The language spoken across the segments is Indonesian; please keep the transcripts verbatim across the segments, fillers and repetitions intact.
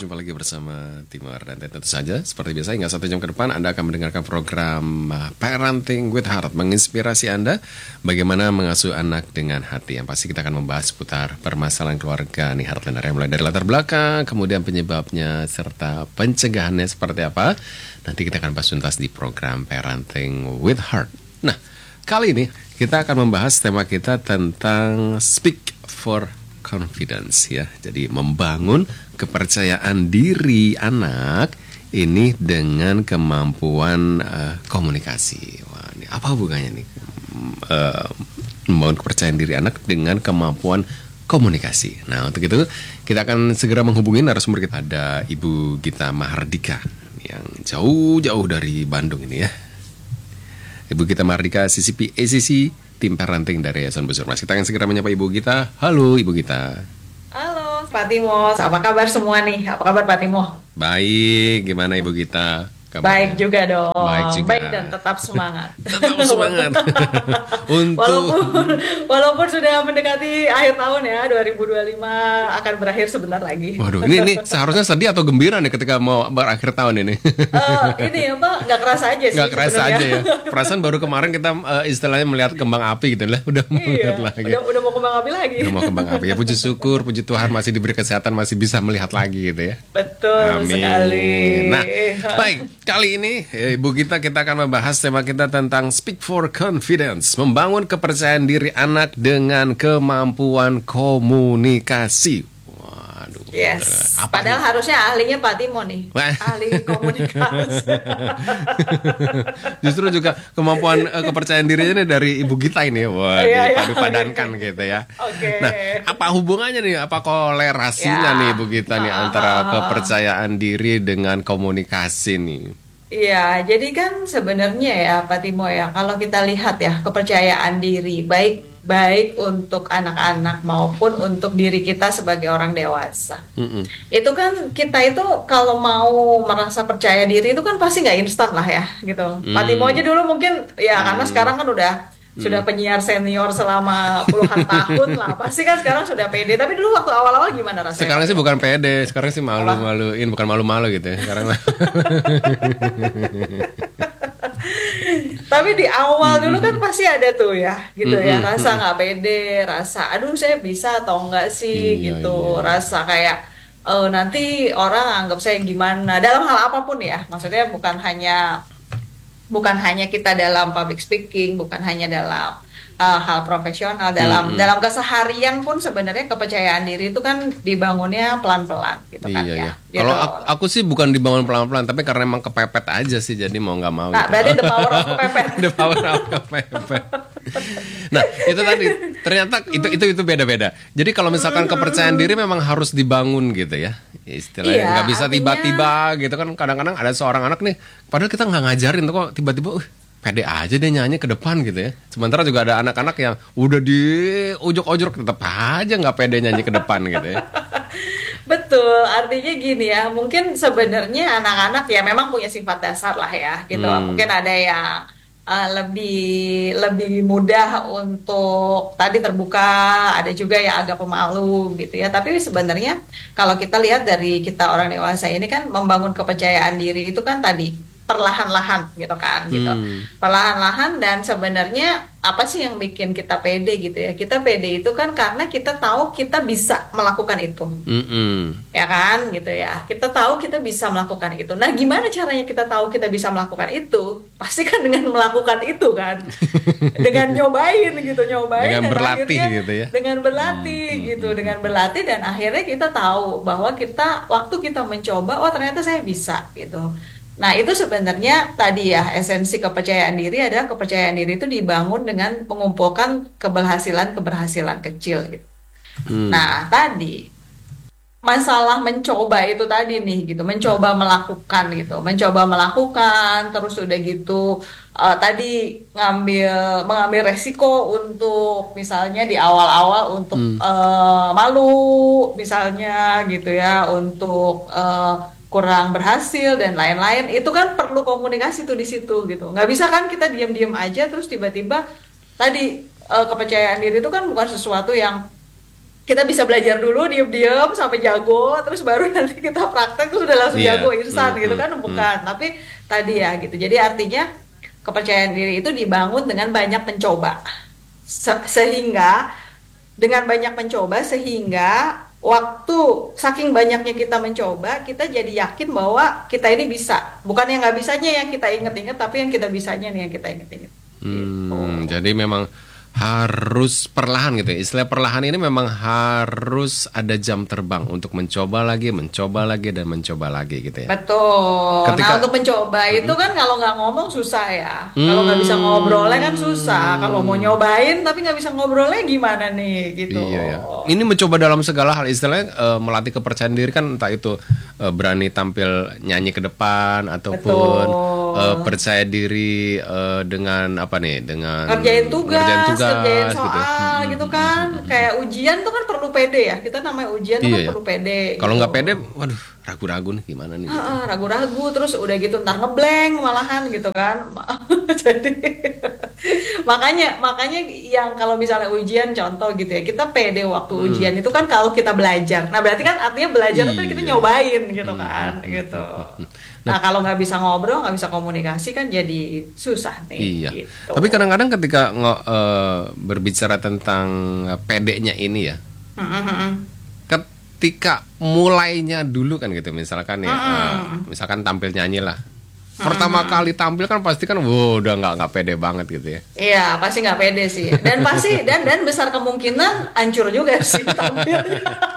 berjumpa lagi bersama Timur dan tentu saja seperti biasa hingga satu jam ke depan Anda akan mendengarkan program uh, Parenting with Heart, menginspirasi Anda bagaimana mengasuh anak dengan hati. Yang pasti kita akan membahas seputar permasalahan keluarga nih Heartlander, mulai dari latar belakang, kemudian penyebabnya serta pencegahannya seperti apa. Nanti kita akan bahas tuntas di program Parenting with Heart. Nah, kali ini kita akan membahas tema kita tentang Speak for Confidence ya. Jadi membangun kepercayaan diri anak ini dengan kemampuan uh, komunikasi. Wah, ini apa hubungannya nih? Uh, membangun kepercayaan diri anak dengan kemampuan komunikasi. Nah, untuk itu kita akan segera menghubungi narasumber kita. Ada Ibu Gita Mahardika yang jauh-jauh dari Bandung ini ya. Ibu Gita Mahardika, C C P A C C, tim parenting dari Yayasan Busur Mas. Kita akan segera menyapa Ibu Gita. Halo Ibu Gita. Halo Pak Timos, apa kabar semua nih? Apa kabar Pak Timo? Baik, gimana Ibu Gita? Kabarnya? Baik juga dong. Baik juga. Baik dan tetap semangat. Tetap semangat. Untuk walaupun walaupun sudah mendekati akhir tahun ya, dua ribu dua puluh lima akan berakhir sebentar lagi. Waduh, ini ini seharusnya sedih atau gembira nih ketika mau berakhir tahun ini? uh, ini apa? Nggak kerasa aja sih. Nggak kerasa sebenarnya. aja ya. Perasaan baru kemarin kita uh, istilahnya melihat kembang api gitu lah. Udah mau iya, lihat lagi. Udah, udah mau kembang api lagi. Udah mau kembang api. Ya puji syukur, puji Tuhan masih diberi kesehatan, masih bisa melihat lagi gitu ya. Betul Amin. sekali. Nah, baik, kali ini Ibu Gita, kita akan membahas tema kita tentang Speak for Confidence, membangun kepercayaan diri anak dengan kemampuan komunikasi. Waduh. Yes. Apa Padahal nih? harusnya ahlinya Pak Timo nih. Wah. Ahli komunikasi. Justru juga kemampuan uh, kepercayaan dirinya ini dari Ibu Gita ini. Wah, Iya, iya. dipadu-padankan gitu ya. Oke. Nah, apa hubungannya nih? Apa kolerasinya Ya. nih Ibu Gita nih Ah, antara ah, ah. kepercayaan diri dengan komunikasi nih? Iya, jadi kan sebenarnya ya Pak Timo ya, kalau kita lihat ya kepercayaan diri baik baik untuk anak-anak maupun untuk diri kita sebagai orang dewasa. Mm-mm. Itu kan kita itu kalau mau merasa percaya diri itu kan pasti nggak instan lah ya gitu. Pak Timo aja dulu mungkin ya karena sekarang kan udah sudah penyiar senior selama puluhan tahun lah, pasti kan sekarang sudah pede. Tapi dulu waktu awal-awal gimana rasanya? Sekarang sih bukan pede, sekarang sih malu-maluin, bukan malu-malu gitu ya. Sekarang Tapi di awal dulu kan pasti ada tuh ya, gitu ya, Mm-mm. rasa nggak pede, rasa aduh saya bisa atau enggak sih, Iya, gitu, iya. rasa kayak eh, nanti orang anggap saya gimana dalam hal apapun ya, maksudnya bukan hanya bukan hanya kita dalam public speaking, bukan hanya dalam uh, hal profesional, dalam Mm-mm. dalam keseharian pun sebenarnya kepercayaan diri itu kan dibangunnya pelan-pelan gitu kan Iya, ya. iya. Gitu. Kalau aku, aku sih bukan dibangun pelan-pelan, tapi karena emang kepepet aja sih, jadi mau nggak mau. Nah, gitu. berarti the power of kepepet. The power of kepepet. Nah, itu tadi ternyata itu itu itu beda-beda. Jadi kalau misalkan kepercayaan diri memang harus dibangun gitu ya, istilahnya Iya, nggak bisa artinya- tiba-tiba gitu kan. Kadang-kadang ada seorang anak nih, padahal kita nggak ngajarin tuh kok tiba-tiba, uh, pede aja dia nyanyi ke depan gitu ya. Sementara juga ada anak-anak yang udah di ujok-ojok tetap aja nggak pede nyanyi ke depan gitu ya. Betul, artinya gini ya, mungkin sebenarnya anak-anak ya memang punya sifat dasar lah ya, gitu. Hmm. Mungkin ada yang uh, lebih lebih mudah untuk tadi terbuka, ada juga yang agak pemalu gitu ya. Tapi sebenarnya kalau kita lihat dari kita orang dewasa ini kan membangun kepercayaan diri itu kan tadi perlahan-lahan gitu kan, gitu. Hmm. Perlahan-lahan dan sebenarnya apa sih yang bikin kita pede gitu ya? Kita pede itu kan karena kita tahu kita bisa melakukan itu. Mm-mm. Ya kan gitu ya, kita tahu kita bisa melakukan itu. Nah, gimana caranya kita tahu kita bisa melakukan itu? Pasti kan dengan melakukan itu kan, dengan nyobain gitu, nyobain Dengan dan berlatih akhirnya gitu ya. dengan berlatih gitu, dengan berlatih dan akhirnya kita tahu bahwa kita waktu kita mencoba, oh ternyata saya bisa gitu. Nah, itu sebenarnya tadi ya esensi kepercayaan diri adalah kepercayaan diri itu dibangun dengan mengumpulkan keberhasilan-keberhasilan kecil gitu. Hmm. Nah, tadi masalah mencoba itu tadi nih gitu, mencoba melakukan gitu, mencoba melakukan terus udah gitu eh, tadi ngambil mengambil resiko untuk misalnya di awal-awal untuk Hmm. eh, malu misalnya gitu ya, untuk eh, kurang berhasil dan lain-lain, itu kan perlu komunikasi tuh di situ gitu. Nggak bisa kan kita diam-diam aja terus tiba-tiba tadi eh, kepercayaan diri itu kan bukan sesuatu yang kita bisa belajar dulu diem-diem sampai jago, terus baru nanti kita praktek terus udah langsung Iya. jago instan Hmm, gitu hmm, kan, hmm. bukan. Tapi tadi ya gitu, jadi artinya kepercayaan diri itu dibangun dengan banyak mencoba. Se- sehingga dengan banyak mencoba, sehingga waktu saking banyaknya kita mencoba, kita jadi yakin bahwa kita ini bisa. Bukan yang nggak bisanya yang kita inget-inget, tapi yang kita bisanya nih yang kita inget-inget gitu. Hmm, jadi memang harus perlahan gitu ya. Istilah perlahan ini memang harus ada jam terbang untuk mencoba lagi, mencoba lagi, dan mencoba lagi gitu ya. Betul. Nah, Ketika untuk mencoba itu Mm-mm. kan kalau nggak ngomong susah ya. Kalau nggak bisa ngobrolnya kan susah. Kalau mau Hmm, nyobain tapi nggak bisa ngobrolnya gimana nih gitu. iya ya. Ini mencoba dalam segala hal, istilahnya eh, melatih kepercayaan diri kan, entah itu eh, berani tampil nyanyi ke depan ataupun eh, Betul. percaya diri eh, dengan apa nih, dengan Ngerjain ngerjain tugas, ngerjain tugas gitu ya. soal Mm-mm, gitu mm-mm, kan. mm-mm. Kayak ujian tuh kan perlu pede ya. Kita namanya ujian tuh Iya kan ya. perlu pede Kalau gitu. nggak pede, waduh, ragu-ragu nih gimana nih gitu. Heeh, ragu-ragu terus udah gitu ntar ngeblank malahan gitu kan. Jadi makanya makanya yang kalau misalnya ujian contoh gitu ya, kita pede waktu Mm. ujian itu kan kalau kita belajar. Nah berarti kan artinya belajar itu kan kita Iya ya. nyobain gitu Mm, kan mm, mm, gitu. mm, mm. Nah, Nah kalau nggak bisa ngobrol, nggak bisa komunikasi kan jadi susah nih iya. gitu. Tapi kadang-kadang ketika ngo- eh, berbicara tentang eh, pedenya ini ya, Mm-mm. ketika mulainya dulu kan gitu, misalkan ya, eh, Mm-mm. misalkan tampil nyanyi lah. Pertama kali tampil kan pasti kan, wow, udah nggak nggak pede banget gitu ya. Iya, pasti nggak pede sih. Dan pasti dan dan besar kemungkinan hancur juga sih tampilnya.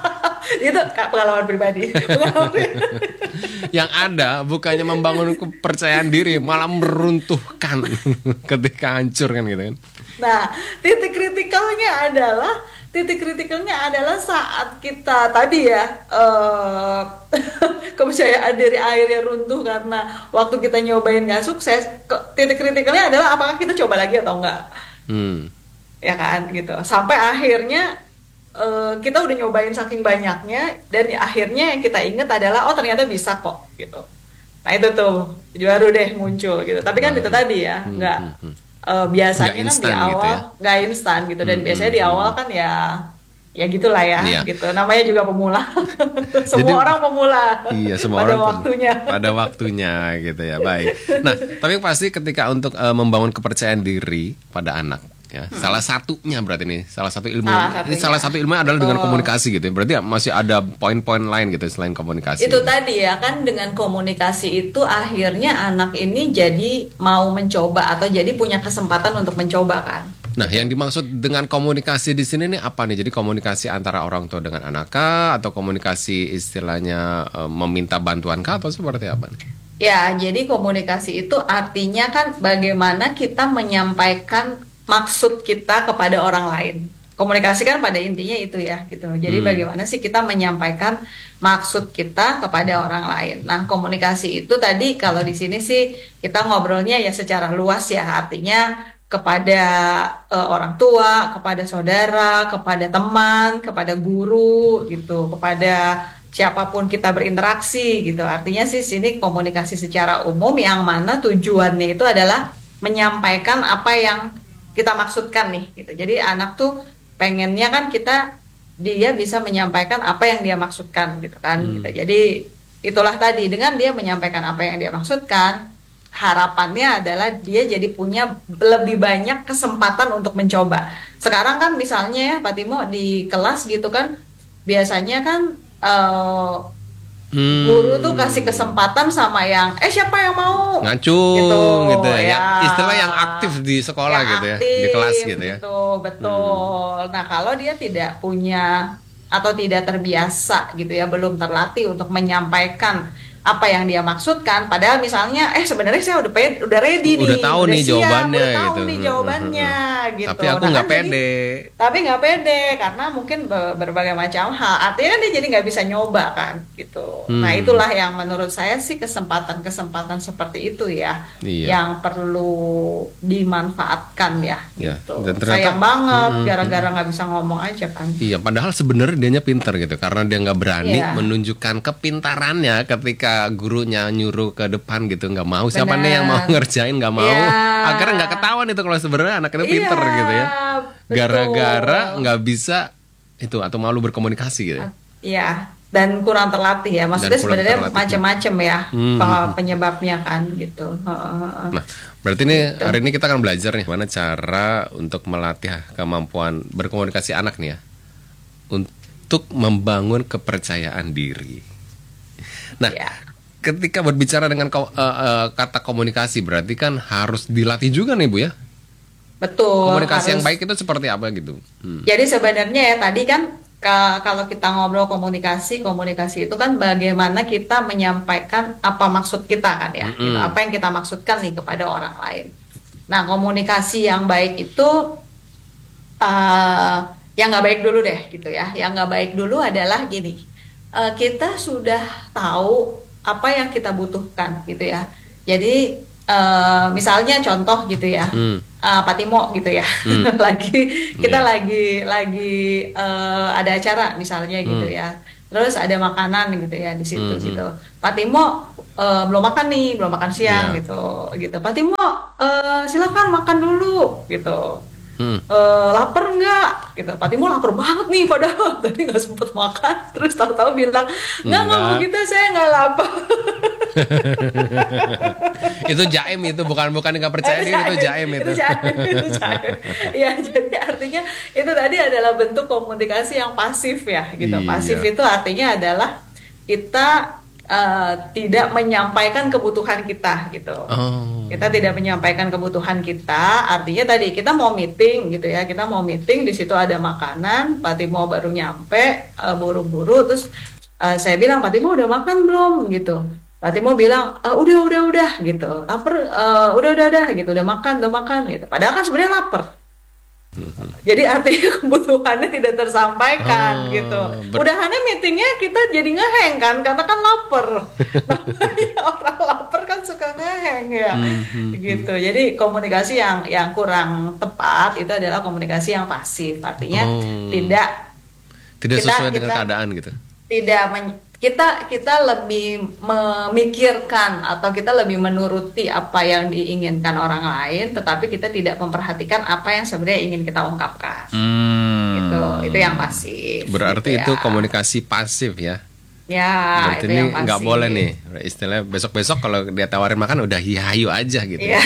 Itu pengalaman pribadi. Pengalaman pribadi. Yang ada bukannya membangun kepercayaan diri, malah meruntuhkan ketika hancur kan gitu kan. Nah, titik kritikalnya adalah titik kritikalnya adalah saat kita tadi ya eh kepercayaan diri akhirnya runtuh karena waktu kita nyobain nggak sukses. Ke- Titik kritikalnya adalah apakah kita coba lagi atau enggak, Hmm. ya kan gitu. Sampai akhirnya eh, kita udah nyobain saking banyaknya dan akhirnya yang kita inget adalah oh ternyata bisa kok gitu. Nah itu tuh baru deh muncul gitu. Tapi kan itu Baru. tadi ya Hmm, nggak hmm, hmm. eh, Nggak biasanya kan di instan gitu awal ya. nggak instan gitu dan Hmm, biasanya hmm, di awal hmm. kan ya ya gitulah ya Iya. gitu. Namanya juga pemula. Jadi Semua orang pemula iya, semua pada orang pun- waktunya. pada waktunya gitu ya. Baik. Nah, tapi pasti ketika untuk eh, membangun kepercayaan diri pada anak ya. Salah satunya berarti nih, salah satu ilmu Salah ini satunya. salah satu ilmu adalah dengan Betul. komunikasi gitu ya. Berarti ya masih ada poin-poin lain gitu selain komunikasi. Itu tadi ya kan dengan komunikasi itu akhirnya anak ini jadi mau mencoba atau jadi punya kesempatan untuk mencoba kan. Nah, yang dimaksud dengan komunikasi di sini nih apa nih? Jadi komunikasi antara orang tua dengan anak kah, atau komunikasi istilahnya eh, meminta bantuan kah, atau seperti apa nih? Ya, jadi komunikasi itu artinya kan bagaimana kita menyampaikan maksud kita kepada orang lain. Komunikasi kan pada intinya itu ya gitu. Jadi Hmm. bagaimana sih kita menyampaikan maksud kita kepada orang lain. Nah, komunikasi itu tadi kalau di sini sih kita ngobrolnya ya secara luas ya, artinya kepada eh, orang tua, kepada saudara, kepada teman, kepada guru gitu, kepada siapapun kita berinteraksi gitu. Artinya sih sini komunikasi secara umum yang mana tujuannya itu adalah menyampaikan apa yang kita maksudkan nih gitu. Jadi anak tuh pengennya kan kita dia bisa menyampaikan apa yang dia maksudkan gitu kan Hmm. gitu. Jadi itulah tadi dengan dia menyampaikan apa yang dia maksudkan, harapannya adalah dia jadi punya lebih banyak kesempatan untuk mencoba. Sekarang kan misalnya ya Pak Timo di kelas gitu kan biasanya kan eh, Hmm. guru tuh kasih kesempatan sama yang eh siapa yang mau Ngacung gitu, gitu ya. ya. Yang istilah yang aktif di sekolah Yang gitu ya, di aktif, kelas gitu ya. gitu, betul. Nah kalau dia tidak punya atau tidak terbiasa gitu ya, belum terlatih untuk menyampaikan apa yang dia maksudkan, padahal misalnya eh sebenarnya saya udah pede, udah ready nih, Udah tahu nih siap, jawabannya udah tahu gitu. nih Hmm, jawabannya hmm, gitu. Tapi aku Nah, nggak kan jadi- pede. tapi nggak pede karena mungkin be- berbagai macam hal, artinya kan dia jadi nggak bisa nyoba kan gitu. Nah Hmm. itulah yang menurut saya sih kesempatan-kesempatan seperti itu ya Iya. yang perlu dimanfaatkan ya Ya, gitu. dan ternyata- Sayang banget Hmm, gara-gara nggak bisa ngomong aja kan. Iya, padahal sebenarnya dianya pinter gitu, karena dia nggak berani Iya. menunjukkan kepintarannya ketika gurunya nyuruh ke depan gitu, nggak mau. Siapa Benar. nih yang mau ngerjain, nggak mau. Iya. Akhirnya nggak ketahuan itu kalau sebenarnya anak itu pinter Iya, gitu ya. betul. Gara-gara nggak bisa itu atau malu berkomunikasi gitu ya. Iya, dan kurang terlatih ya. Dan Maksudnya kurang sebenarnya terlatih. macam-macam ya Hmm. pe- penyebabnya kan gitu. Heeh, heeh. Nah, berarti nih Gitu. hari ini kita akan belajar nih mana cara untuk melatih kemampuan berkomunikasi anak nih ya, untuk membangun kepercayaan diri. Nah, Ya, ketika berbicara dengan ko- eh, eh, kata komunikasi berarti kan harus dilatih juga nih Bu ya. betul. Komunikasi yang Harus. baik itu seperti apa gitu? Hmm. Jadi sebenarnya ya tadi kan ka- kalau kita ngobrol komunikasi, komunikasi itu kan bagaimana kita menyampaikan apa maksud kita kan ya, gitu. Mm-mm. Apa yang kita maksudkan nih kepada orang lain. Nah, komunikasi yang baik itu eh yang nggak baik dulu deh gitu ya. Yang nggak baik dulu adalah gini, eh, kita sudah tahu apa yang kita butuhkan gitu ya. Jadi eh, misalnya contoh gitu ya, Hmm. eh, Pak Timo gitu ya, Hmm. lagi kita Iya. lagi lagi eh, ada acara misalnya gitu Hmm. ya. Terus ada makanan gitu ya di situ Hmm. gitu. Pak Timo eh, belum makan nih, belum makan siang Iya. gitu gitu. Pak Timo eh, silakan makan dulu gitu. Hmm. Eh, lapar nggak? Gitu. Pak Timo lapar banget nih padahal tadi nggak sempet makan. Terus tahu-tahu bilang nggak nggak Enggak. begitu saya nggak lapar. Itu jaim itu bukan bukan nggak percaya diri itu jaim itu. Itu jaim, itu jaim. Ya, jadi artinya itu tadi adalah bentuk komunikasi yang pasif ya, gitu. Iya. Pasif itu artinya adalah kita eh, tidak menyampaikan kebutuhan kita, gitu. Oh. Kita tidak menyampaikan kebutuhan kita, artinya tadi kita mau meeting gitu ya, kita mau meeting di situ ada makanan, Pak Timo baru nyampe, eh, buru-buru, terus eh, saya bilang Pak Timo udah makan belum gitu. Pak Timo bilang "Eh, udah udah udah gitu, lapar, eh, udah udah udah gitu, udah makan udah makan gitu. Padahal kan sebenarnya lapar. Jadi artinya kebutuhannya tidak tersampaikan Oh, gitu. ber- Udahannya meetingnya kita jadi ngeheng kan, karena kan lapar. Namanya orang lapar kan suka ngeheng ya, Hmm. gitu. Jadi komunikasi yang yang kurang tepat itu adalah komunikasi yang pasif. Artinya Oh. tidak Tidak kita- sesuai dengan kita- keadaan gitu. tidak men- kita kita lebih memikirkan atau kita lebih menuruti apa yang diinginkan orang lain, tetapi kita tidak memperhatikan apa yang sebenarnya ingin kita ungkapkan. Gitu. Itu yang pasif. Berarti gitu itu ya. komunikasi pasif ya. Ya, Berarti itu ini yang pasif. nggak boleh nih. Istilahnya besok-besok kalau dia tawarin makan udah hihayu aja gitu. Iya.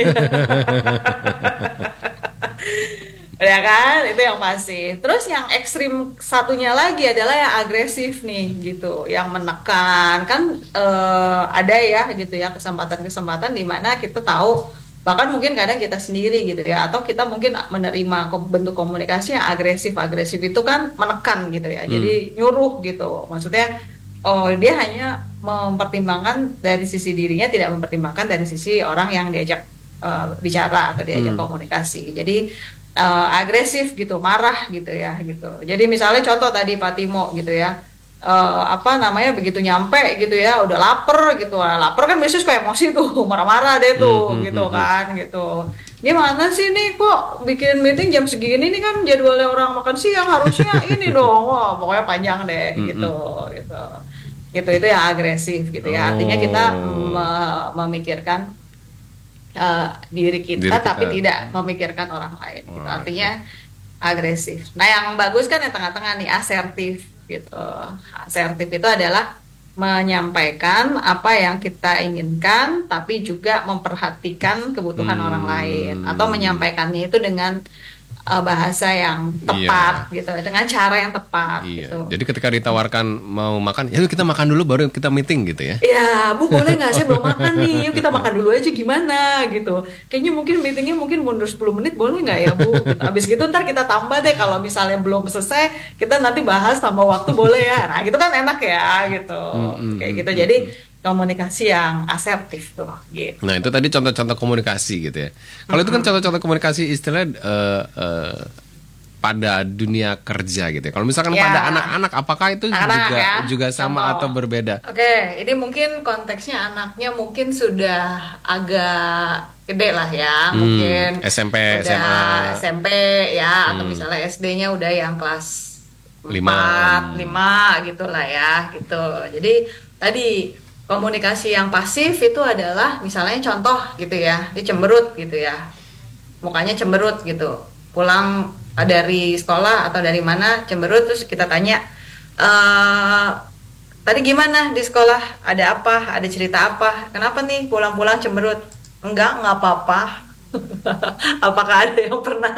Ya kan, itu yang pasif. Terus yang ekstrim satunya lagi adalah yang agresif nih, gitu, yang menekan. Kan eh, ada ya, gitu ya, kesempatan-kesempatan di mana kita tahu, bahkan mungkin kadang kita sendiri gitu ya, atau kita mungkin menerima ko- bentuk komunikasi yang agresif. Agresif itu kan menekan gitu ya, jadi nyuruh gitu. Maksudnya, oh dia hanya mempertimbangkan dari sisi dirinya, tidak mempertimbangkan dari sisi orang yang diajak eh, bicara atau diajak Hmm. komunikasi. Jadi eh, agresif gitu, marah gitu ya gitu. Jadi misalnya contoh tadi Pak Timo gitu ya, eh, apa namanya begitu nyampe gitu ya, udah lapar gitu. Nah, lapar kan biasanya suka emosi tuh, marah-marah deh tuh, Hmm, hmm, gitu hmm, hmm. kan gitu. Gimana sih nih kok bikin meeting jam segini nih kan jadwalnya orang makan siang harusnya ini dong. Wah, pokoknya panjang deh Hmm, gitu gitu. Gitu itu yang agresif gitu ya. Artinya kita Oh. me- memikirkan uh, diri kita, Diri tapi kita. tidak memikirkan orang lain. Gitu. Oh, Artinya agresif. Nah, yang bagus kan yang tengah-tengah nih, asertif gitu. Asertif itu adalah menyampaikan apa yang kita inginkan, tapi juga memperhatikan kebutuhan Hmm. orang lain, atau menyampaikannya itu dengan uh, bahasa yang tepat gitu, dengan cara yang tepat Iya. gitu. Jadi ketika ditawarkan mau makan, ya kita makan dulu baru kita meeting gitu ya. Ya, Bu boleh nggak saya belum makan nih, yuk kita makan dulu aja gimana gitu. Kayaknya mungkin meetingnya mungkin mundur sepuluh menit boleh nggak ya Bu? Gitu. Habis gitu ntar kita tambah deh kalau misalnya belum selesai, kita nanti bahas tambah waktu boleh ya. Nah gitu kan enak ya gitu. Mm, mm, Kayak mm, gitu. mm, Jadi komunikasi yang asertif tuh gitu. Nah itu tadi contoh-contoh komunikasi gitu ya. Kalau itu kan contoh-contoh komunikasi istilah eh, eh, pada dunia kerja gitu ya. Kalau misalkan Ya. pada anak-anak, apakah itu Anak, juga ya. juga sama Contoh. atau berbeda? Oke, ini mungkin konteksnya anaknya mungkin sudah agak gede lah ya, Hmm, mungkin S M P, udah S M A. S M P ya, atau Hmm. misalnya S D-nya udah yang kelas Lima. empat, lima gitu lah ya, gitu. Jadi tadi komunikasi yang pasif itu adalah misalnya contoh gitu ya, dia cemberut gitu ya, mukanya cemberut gitu, pulang uh, dari sekolah atau dari mana cemberut, terus kita tanya, eh tadi gimana di sekolah, ada apa, ada cerita apa, kenapa nih pulang-pulang cemberut? Enggak, nggak apa-apa. Apakah ada yang pernah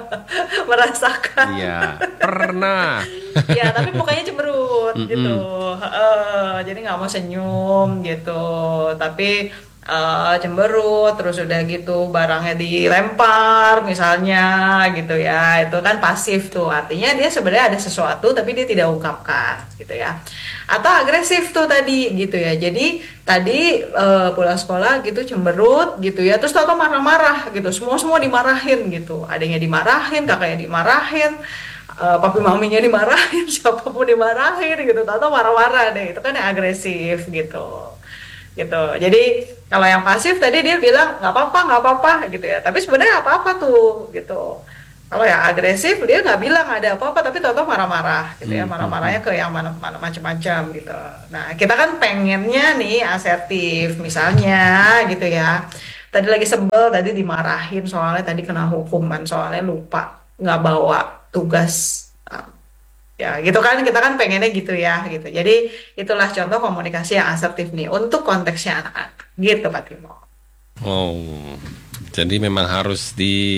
merasakan? Iya, pernah. Ya, tapi mukanya cemberut gitu. Mm-mm. Heeh, jadi nggak mau senyum gitu. Tapi eh, cemberut, terus udah gitu barangnya dilempar misalnya gitu ya. Itu kan pasif tuh. Artinya dia sebenarnya ada sesuatu tapi dia tidak ungkapkan gitu ya. Atau agresif tuh tadi gitu ya. Jadi tadi eh, pulang sekolah gitu cemberut gitu ya. Terus tau marah-marah gitu. Semua-semua dimarahin gitu. Adanya dimarahin, kakaknya dimarahin, eh, papi maminya dimarahin, siapapun dimarahin gitu, tahu-tahu marah-marah deh, itu kan yang agresif gitu, gitu. Jadi kalau yang pasif tadi dia bilang nggak apa-apa, nggak apa-apa gitu ya, tapi sebenarnya apa-apa tuh gitu. Kalau yang agresif dia nggak bilang ada apa-apa, tapi tahu-tahu marah-marah gitu ya, Hmm, hmm, hmm. marah-marahnya ke yang mana-mana macam-macam gitu. Nah kita kan pengennya nih asertif misalnya gitu ya. Tadi lagi sebel, tadi dimarahin soalnya tadi kena hukuman, soalnya lupa nggak bawa tugas. Nah, ya gitu kan, kita kan pengennya gitu ya gitu. Jadi itulah contoh komunikasi yang asertif nih untuk konteksnya anak-anak gitu Pak Timo. Oh, jadi memang harus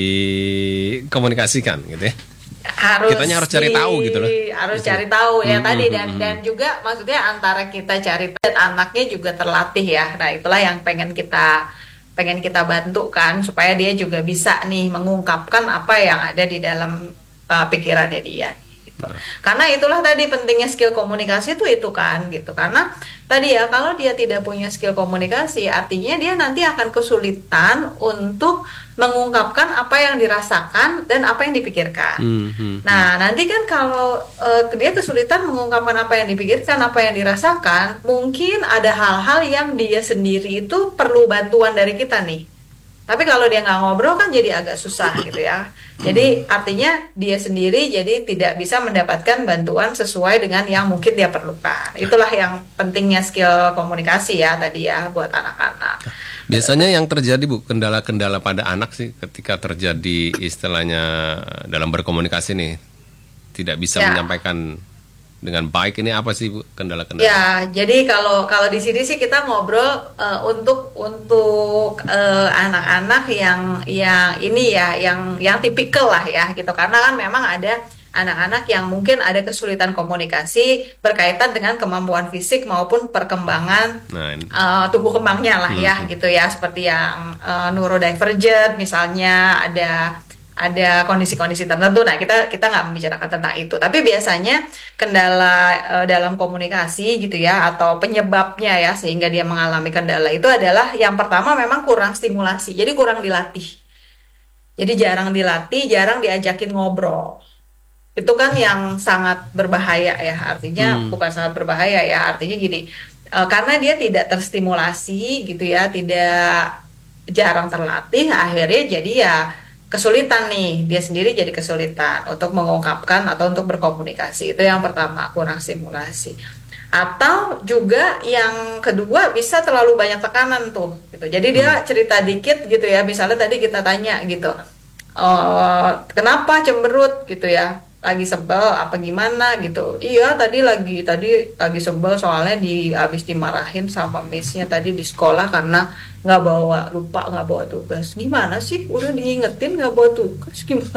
dikomunikasikan gitu ya. Harus Kitanya harus cari di- tahu gitu loh. harus Gitu. cari tahu ya Hmm, tadi, hmm, dan hmm, dan hmm. juga maksudnya antara kita cari tahu dan anaknya juga terlatih ya. Nah itulah yang pengen kita pengen kita bantu kan, supaya dia juga bisa nih mengungkapkan apa yang ada di dalam uh, pikirannya dia gitu. Karena itulah tadi pentingnya skill komunikasi itu itu kan gitu. Karena tadi ya kalau dia tidak punya skill komunikasi, artinya dia nanti akan kesulitan untuk mengungkapkan apa yang dirasakan dan apa yang dipikirkan. Hmm, hmm, hmm. Nah, nanti kan kalau eh, dia kesulitan mengungkapkan apa yang dipikirkan, apa yang dirasakan, mungkin ada hal-hal yang dia sendiri itu perlu bantuan dari kita nih. Tapi kalau dia nggak ngobrol kan jadi agak susah gitu ya. Jadi artinya dia sendiri jadi tidak bisa mendapatkan bantuan sesuai dengan yang mungkin dia perlukan. Itulah yang pentingnya skill komunikasi ya tadi ya buat anak-anak. Biasanya yang terjadi Bu, kendala-kendala pada anak sih ketika terjadi istilahnya dalam berkomunikasi nih tidak bisa Ya. menyampaikan dengan baik, ini apa sih Bu kendala-kendala? Ya, jadi kalau kalau di sini sih kita ngobrol eh, untuk untuk eh, anak-anak yang yang ini ya, yang yang tipikal lah ya gitu. Karena kan memang ada anak-anak yang mungkin ada kesulitan komunikasi berkaitan dengan kemampuan fisik maupun perkembangan Nah, ini. eh, tubuh kembangnya lah ya gitu ya, seperti yang eh, neurodivergent misalnya, ada ada kondisi-kondisi tertentu. Nah, kita kita nggak membicarakan tentang itu, tapi biasanya kendala eh, dalam komunikasi gitu ya, atau penyebabnya ya sehingga dia mengalami kendala itu adalah yang pertama memang kurang stimulasi, jadi kurang dilatih, jadi jarang dilatih, jarang diajakin ngobrol. Itu kan yang sangat berbahaya ya, artinya Hmm. bukan sangat berbahaya ya, artinya gini, eh, karena dia tidak terstimulasi gitu ya, tidak, jarang terlatih, akhirnya jadi ya kesulitan nih, dia sendiri jadi kesulitan untuk mengungkapkan atau untuk berkomunikasi. Itu yang pertama, kurang stimulasi. Atau juga yang kedua bisa terlalu banyak tekanan tuh gitu. Jadi dia cerita dikit gitu ya, misalnya tadi kita tanya gitu, "Eh, kenapa cemberut gitu ya, lagi sebel apa gimana gitu." Iya tadi lagi tadi lagi sebel soalnya di habis dimarahin sama miss-nya tadi di sekolah karena nggak bawa, lupa nggak bawa tugas. Gimana sih, udah diingetin nggak bawa tugas gimana?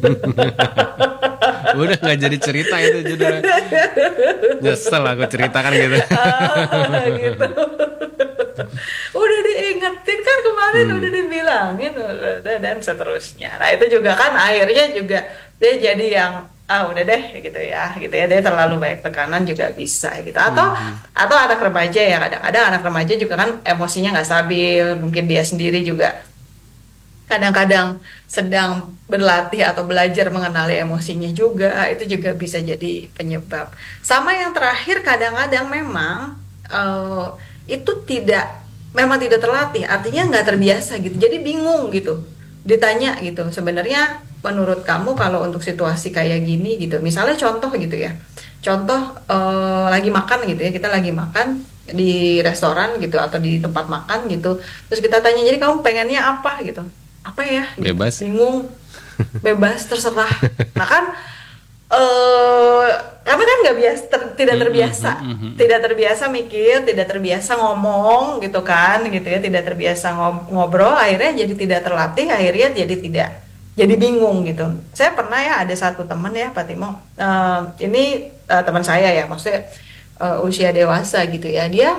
Udah nggak jadi cerita itu judulnya. Nyesel aku ceritakan gitu. Ah, gitu. Udah diingetin kan kemarin, udah dibilangin udah, dan seterusnya. Nah itu juga kan akhirnya juga dia jadi yang ah udah deh gitu ya, gitu ya, dia terlalu banyak tekanan juga bisa gitu. Atau atau anak remaja ya, kadang-kadang anak remaja juga kan emosinya nggak stabil, mungkin dia sendiri juga kadang-kadang sedang berlatih atau belajar mengenali emosinya juga, itu juga bisa jadi penyebab. Sama yang terakhir, kadang-kadang memang eh, itu tidak, memang tidak terlatih, artinya nggak terbiasa gitu, jadi bingung gitu, ditanya gitu, sebenarnya menurut kamu kalau untuk situasi kayak gini gitu, misalnya contoh gitu ya, contoh eh, lagi makan gitu ya, kita lagi makan di restoran gitu atau di tempat makan gitu, terus kita tanya, jadi kamu pengennya apa gitu. apa ya gitu. Bebas. Bingung, bebas, terserah. Nah kan eh kami kan nggak biasa, ter- tidak Hmm, hmm, terbiasa, hmm, hmm, hmm. tidak terbiasa mikir, tidak terbiasa ngomong gitu kan, gitu ya, tidak terbiasa ngob- ngobrol, akhirnya jadi tidak terlatih, akhirnya jadi tidak, jadi bingung gitu. Saya pernah ya ada satu teman ya Pak Timo, eh, ini eh, teman saya ya, maksudnya eh, usia dewasa gitu ya, dia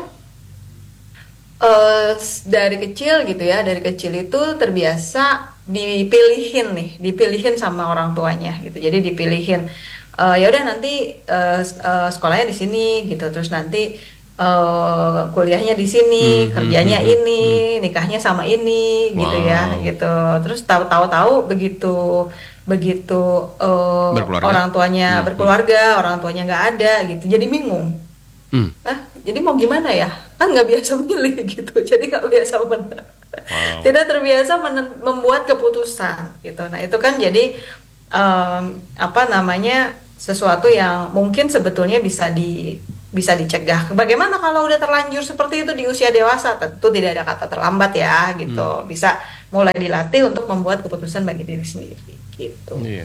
eh, s- dari kecil gitu ya, dari kecil itu terbiasa dipilihin nih, dipilihin sama orang tuanya gitu. Jadi dipilihin, eh, ya udah nanti eh, s- eh, sekolahnya di sini gitu, terus nanti eh, kuliahnya di sini, Hmm, hmm, hmm, kerjanya hmm, hmm. ini, nikahnya sama ini gitu ya, Wow. gitu. Terus tahu-tahu tahu begitu begitu eh, Berkeluarga. orang tuanya Hmm, hmm. berkeluarga, orang tuanya nggak ada gitu, jadi bingung. Hmm. Ah, jadi mau gimana ya? Kan nggak biasa milih gitu, jadi nggak biasa men- Wow. tidak terbiasa men- membuat keputusan gitu. Nah itu kan jadi em, apa namanya sesuatu yang mungkin sebetulnya bisa di bisa dicegah. Bagaimana kalau udah terlanjur seperti itu di usia dewasa? Tentu tidak ada kata terlambat ya Hmm. gitu. Bisa mulai dilatih untuk membuat keputusan bagi diri sendiri gitu. Iya.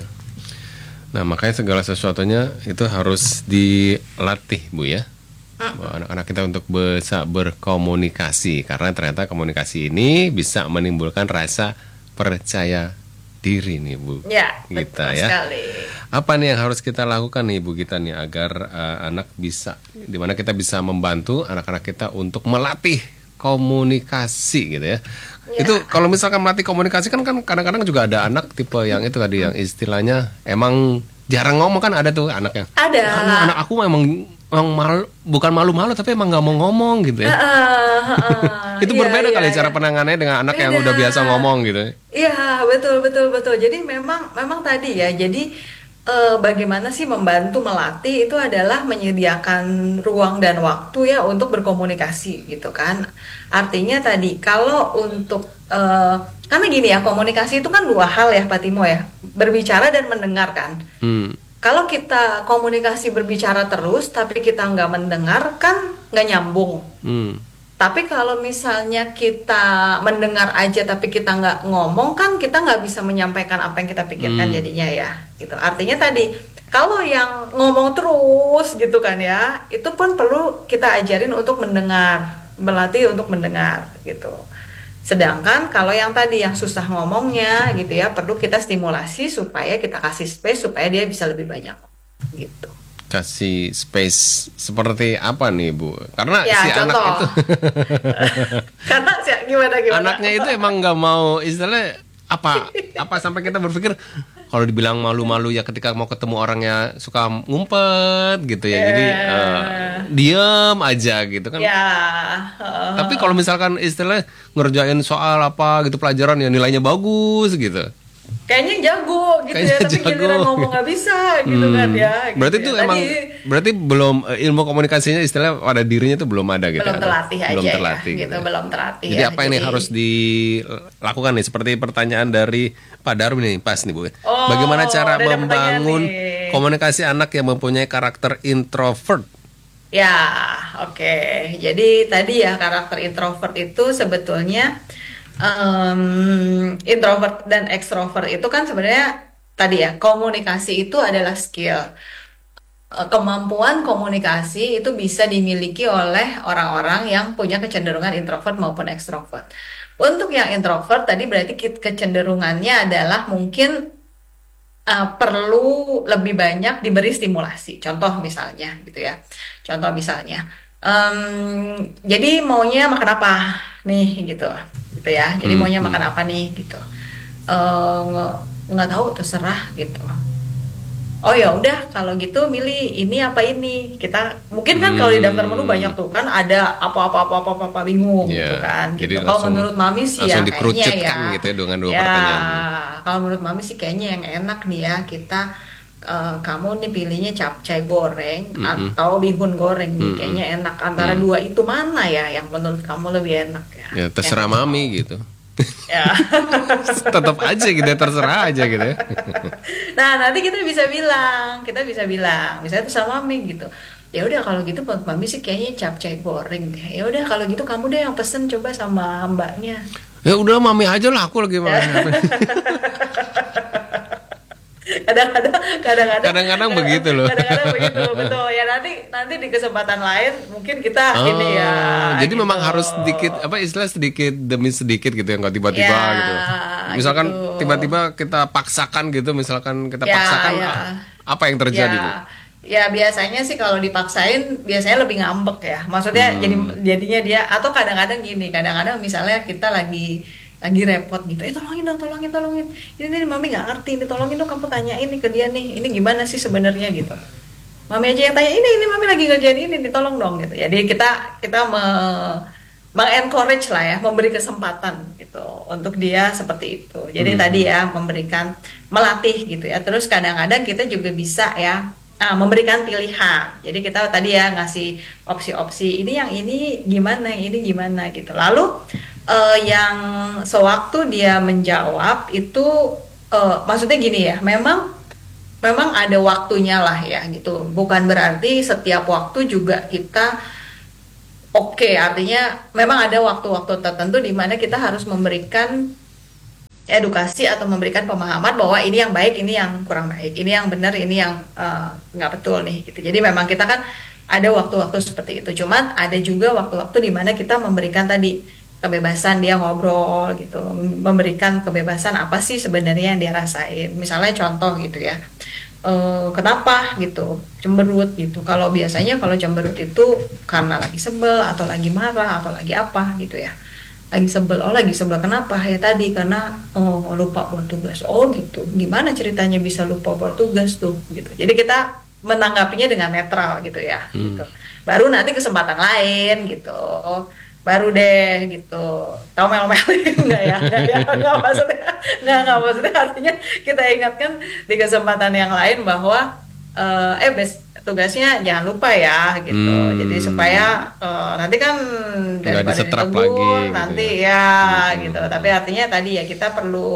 Nah, makanya segala sesuatunya itu harus dilatih, Bu ya. Bahwa anak-anak kita untuk bisa berkomunikasi, karena ternyata komunikasi ini bisa menimbulkan rasa percaya diri nih, Bu. Ya, Kita betul ya. sekali. Apa nih yang harus kita lakukan nih, Bu kita nih, agar eh, anak bisa, dimana kita bisa membantu anak-anak kita untuk melatih komunikasi gitu ya. Ya. Itu kalau misalkan melatih komunikasi kan kan kadang-kadang juga ada anak tipe yang itu tadi yang istilahnya emang jarang ngomong, kan ada tuh anak yang Ada. "Aduh, anak aku emang emang malu, bukan malu-malu tapi emang nggak mau ngomong gitu ya." Heeh, heeh. Itu Iya, berbeda iya, kali cara iya. penanganannya dengan anak yang Beda. udah biasa ngomong gitu. Iya, betul, betul, betul. Jadi memang, memang tadi ya. Jadi eh, bagaimana sih membantu melatih itu adalah menyediakan ruang dan waktu ya untuk berkomunikasi gitu kan. Artinya tadi kalau untuk eh, karena gini ya, komunikasi itu kan dua hal ya Pak Timo ya, berbicara dan mendengarkan. Hmm. Kalau kita komunikasi berbicara terus tapi kita nggak mendengar kan nggak nyambung. Hmm. Tapi kalau misalnya kita mendengar aja tapi kita nggak ngomong kan kita nggak bisa menyampaikan apa yang kita pikirkan Hmm. jadinya ya gitu. Artinya tadi kalau yang ngomong terus gitu kan ya itu pun perlu kita ajarin untuk mendengar, berlatih untuk mendengar gitu. Sedangkan kalau yang tadi yang susah ngomongnya gitu ya perlu kita stimulasi supaya kita kasih space supaya dia bisa lebih banyak gitu. Kasih space seperti apa nih, Bu? Karena Ya si anak contoh. itu Karena sih gimana gimana. anaknya itu emang nggak mau, istilahnya apa apa sampai kita berpikir kalau dibilang malu-malu ya ketika mau ketemu orangnya suka ngumpet gitu ya. Jadi eh, diem aja gitu kan. Ya, heeh. Tapi kalau misalkan istilahnya ngerjain soal apa gitu pelajaran ya nilainya bagus gitu. Kayaknya jago gitu Kayaknya ya, tapi jago. giliran ngomong nggak bisa gitu Hmm. kan ya. Gitu Berarti ya. itu Tadi emang berarti belum eh, ilmu komunikasinya istilah pada dirinya itu belum ada gitu. belum atau terlatih aja belum ya, terlatih gitu, ya. belum terlatih Jadi ya. apa ini Jadi- harus dilakukan nih? Seperti pertanyaan dari Pak Darwin nih, pas nih Bu. Oh, Bagaimana cara udah ada pertanyaan membangun nih. komunikasi anak yang mempunyai karakter introvert? Ya, oke. Jadi tadi ya karakter introvert itu sebetulnya em, introvert dan extrovert itu kan sebenarnya tadi ya komunikasi itu adalah skill. Eh, Kemampuan komunikasi itu bisa dimiliki oleh orang-orang yang punya kecenderungan introvert maupun ekstrovert. Untuk yang introvert tadi berarti ke- kecenderungannya adalah mungkin uh, perlu lebih banyak diberi stimulasi. Contoh misalnya, gitu ya. Contoh misalnya, em, jadi maunya makan apa nih, gitu, gitu ya. Jadi Hmm, maunya hmm. makan apa nih, gitu. Eh, nggak nggak tahu, terserah, gitu. Oh ya udah kalau gitu milih ini apa ini kita mungkin kan kalau di daftar menu Hmm. banyak tuh kan ada apa-apa apa-apa apa bingung Iya, gitu kan jadi gitu. Kalau langsung- menurut mami sih langsung ya dikerucutkan kayaknya ya gitu ya dengan dua ya, pertanyaan. kalau menurut mami sih kayaknya yang enak nih ya kita eh, kamu nih pilihnya capcay goreng Mm-mm. atau bihun goreng nih Mm-mm. kayaknya enak antara Mm. dua itu mana ya yang menurut kamu lebih enak ya? Ya terserah Yang- mami gitu. Ya. Tetap aja gitu, ya, terserah aja gitu ya. Nah, nanti kita bisa bilang, kita bisa bilang, misalnya tuh sama mami gitu. Ya udah kalau gitu buat mami sih kayaknya capcay goreng. Ya udah kalau gitu kamu deh yang pesen coba sama mbaknya. Ya udah mami aja lah, aku lagi marah. kadang-kadang kadang-kadang Kadang-kadang begitu loh. kadang-kadang begitu, betul ya. Nanti nanti di kesempatan lain mungkin kita Oh, ini ya jadi gitu. memang harus sedikit apa istilah sedikit demi sedikit gitu ya, nggak tiba-tiba Ya, gitu. Misalkan gitu. tiba-tiba kita paksakan gitu, misalkan kita Ya, paksakan ya. ah, apa yang terjadi Ya, Bu? ya biasanya sih kalau dipaksain biasanya lebih ngambek ya. Maksudnya Hmm. jadi jadinya dia, atau kadang-kadang gini, kadang-kadang misalnya kita lagi lagi repot gitu, eh tolongin dong, tolongin, tolongin. Ini nih mami nggak ngerti, ini tolongin dong, kamu tanyain nih ke dia nih, ini gimana sih sebenarnya gitu. Mami aja yang tanya, ini ini mami lagi ngerjain ini, nih tolong dong gitu. Jadi kita kita me, encourage lah ya, memberi kesempatan gitu untuk dia seperti itu. Jadi Hmm. tadi ya memberikan, melatih gitu ya. Terus kadang-kadang kita juga bisa ya ah, memberikan pilihan. Jadi kita tadi ya ngasih opsi-opsi, ini yang ini gimana, yang ini gimana gitu. Lalu eh, yang sewaktu dia menjawab itu eh, maksudnya gini ya, memang memang ada waktunya lah ya gitu. Bukan berarti setiap waktu juga kita oke, artinya memang ada waktu-waktu tertentu di mana kita harus memberikan edukasi atau memberikan pemahaman bahwa ini yang baik, ini yang kurang baik, ini yang benar, ini yang eh, nggak betul nih gitu. Jadi memang kita kan ada waktu-waktu seperti itu. Cuman ada juga waktu-waktu di mana kita memberikan tadi kebebasan dia ngobrol gitu, memberikan kebebasan apa sih sebenarnya yang dia rasain. Misalnya contoh gitu ya, eh, kenapa gitu cemberut gitu. Kalau biasanya kalau cemberut itu karena lagi sebel atau lagi marah atau lagi apa gitu ya, lagi sebel. Oh lagi sebel kenapa ya, tadi karena oh lupa buat tugas. Oh gitu, gimana ceritanya bisa lupa buat tugas tuh gitu. Jadi kita menanggapinya dengan netral gitu ya. Hmm. Gitu. Baru nanti kesempatan lain gitu, baru deh gitu tahu mel-melin nggak ya, nggak ya, nggak maksudnya, nggak nggak maksudnya, artinya kita ingatkan di kesempatan yang lain bahwa eh, eh bes tugasnya jangan lupa ya gitu. Hmm. Jadi supaya eh, nanti kan Nggak daripada disetrap ditegur lagi gitu nanti ya. ya, Hmm. gitu. Tapi artinya tadi ya kita perlu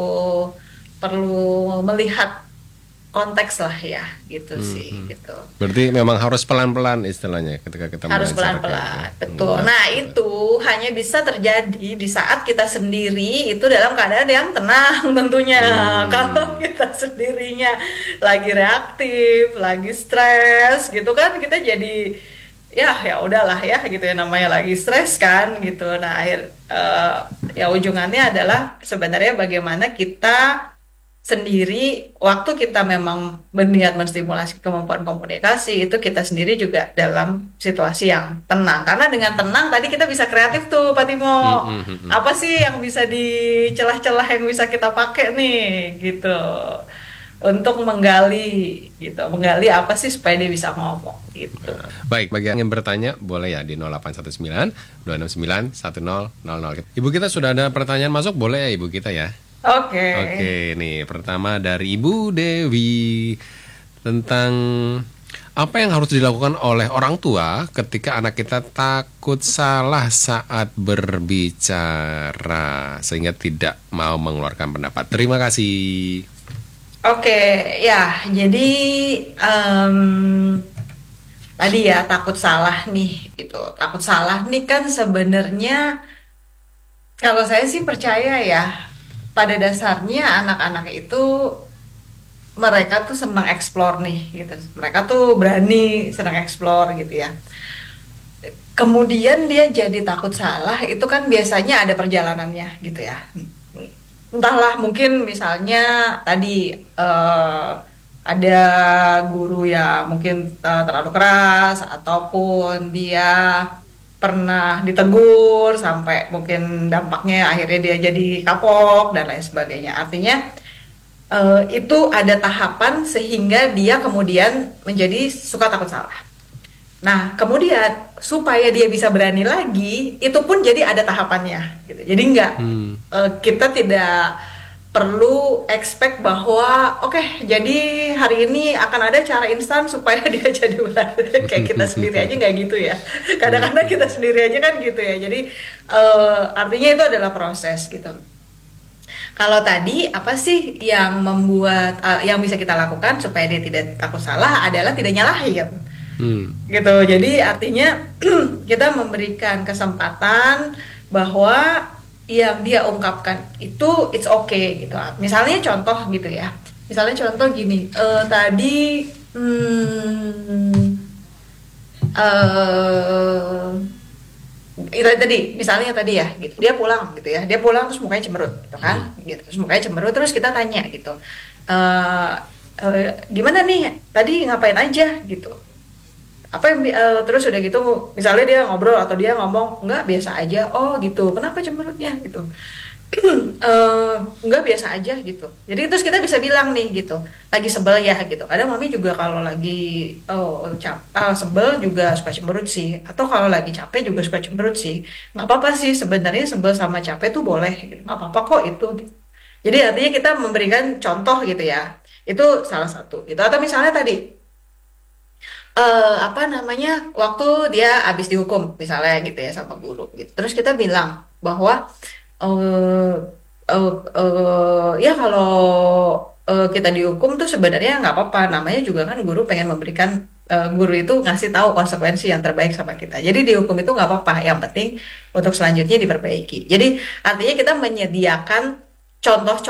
perlu melihat konteks lah ya gitu sih Hmm. gitu. Berarti memang harus pelan-pelan istilahnya ketika kita Harus mengajarkan. pelan-pelan, betul. Hmm. Nah itu hanya bisa terjadi di saat kita sendiri itu dalam keadaan yang tenang tentunya. Hmm. Kalau kita sendirinya lagi reaktif, lagi stres gitu kan, kita jadi ya ya udahlah ya gitu ya, namanya lagi stres kan gitu. Nah akhir eh, ya ujungannya adalah sebenarnya bagaimana kita sendiri, waktu kita memang berniat menstimulasi kemampuan komunikasi, itu kita sendiri juga dalam situasi yang tenang. Karena dengan tenang tadi kita bisa kreatif tuh Pak Timo. Hmm, hmm, hmm, hmm. Apa sih yang bisa di celah-celah yang bisa kita pakai nih gitu, untuk menggali gitu, menggali apa sih supaya dia bisa ngomong gitu. Baik, bagi yang ingin bertanya boleh ya di nol delapan satu sembilan dua enam sembilan satu nol nol nol. Ibu kita sudah ada pertanyaan masuk, boleh ya Ibu kita ya? Oke. Oke, nih pertama dari Ibu Dewi tentang apa yang harus dilakukan oleh orang tua ketika anak kita takut salah saat berbicara sehingga tidak mau mengeluarkan pendapat. Terima kasih. Oke, ya, jadi em, tadi ya takut salah nih, gitu. Takut salah nih kan sebenarnya kalau saya sih percaya ya, pada dasarnya anak-anak itu mereka tuh senang explore nih, gitu. Mereka tuh berani, senang explore gitu ya. Kemudian dia jadi takut salah, itu kan biasanya ada perjalanannya gitu ya. Entahlah, mungkin misalnya tadi eh, ada guru yang mungkin eh, terlalu keras, ataupun dia pernah ditegur sampai mungkin dampaknya akhirnya dia jadi kapok dan lain sebagainya. Artinya eh, itu ada tahapan sehingga dia kemudian menjadi suka takut salah. Nah, kemudian supaya dia bisa berani lagi, itu pun jadi ada tahapannya gitu. Jadi enggak Hmm. eh, kita tidak perlu expect bahwa oke, jadi hari ini akan ada cara instan supaya dia jadi berani. Kayak kita sendiri aja nggak gitu ya. Kadang-kadang kita sendiri aja kan gitu ya. Jadi eh, artinya itu adalah proses gitu. Kalau tadi apa sih yang membuat eh, yang bisa kita lakukan supaya dia tidak takut salah adalah tidak nyalahin. Hmm. Gitu. Jadi artinya kita memberikan kesempatan bahwa yang dia ungkapkan itu it's okay gitu. Misalnya contoh gitu ya. Misalnya contoh gini, eh, tadi hmm, eh itu tadi misalnya tadi ya gitu dia pulang gitu ya dia pulang terus mukanya cemberut gitu kan Hmm. gitu terus mukanya cemberut terus kita tanya gitu eh eh, gimana nih tadi ngapain aja gitu apa yang bi- eh, terus udah gitu misalnya dia ngobrol atau dia ngomong nggak biasa aja oh gitu kenapa cemberutnya gitu eh nggak biasa aja gitu. Jadi terus kita bisa bilang nih gitu, lagi sebel ya gitu. Kadang mami juga kalau lagi oh cap, ah, sebel juga suka cemberut sih. Atau kalau lagi capek juga suka cemberut sih. Nggak apa-apa sih sebenarnya sebel sama capek tuh boleh. Gitu. Nggak apa-apa kok itu. Gitu. Jadi artinya kita memberikan contoh gitu ya. Itu salah satu. Gitu. Atau misalnya tadi eh apa namanya waktu dia habis dihukum misalnya gitu ya sama guru gitu. Terus kita bilang bahwa eh eh eh, ya kalau eh, kita dihukum tuh sebenarnya nggak apa-apa. Namanya juga kan guru pengen memberikan eh, guru itu ngasih tahu konsekuensi yang terbaik sama kita. Jadi dihukum itu nggak apa-apa. Yang penting untuk selanjutnya diperbaiki. Jadi artinya kita menyediakan contoh-contoh